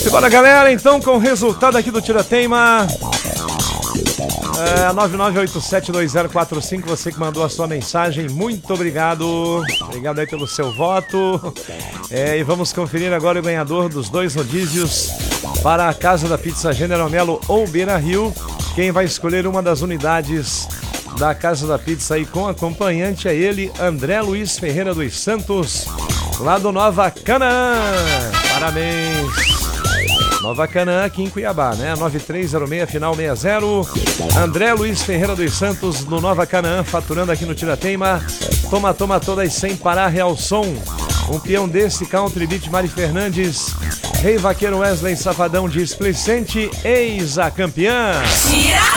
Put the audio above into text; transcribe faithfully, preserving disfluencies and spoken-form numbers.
Simbora, galera, então, com o resultado aqui do Tirateima. É, nove nove oito sete dois zero quatro cinco, você que mandou a sua mensagem, muito obrigado. Obrigado aí pelo seu voto. É, e vamos conferir agora o ganhador dos dois rodízios para a Casa da Pizza General Melo ou Beira Rio. Quem vai escolher uma das unidades da Casa da Pizza aí com acompanhante é ele, André Luiz Ferreira dos Santos, lá do Nova Canaã. Parabéns. Nova Canaã aqui em Cuiabá, né? nove três zero seis, final sessenta. André Luiz Ferreira dos Santos, no Nova Canaã, faturando aqui no Tirateima. Toma, toma todas sem parar, Real Som. Um peão desse, Country Beat, Mari Fernandes. Rei Vaqueiro Wesley Safadão de Explicente, ex a campeã. Tira!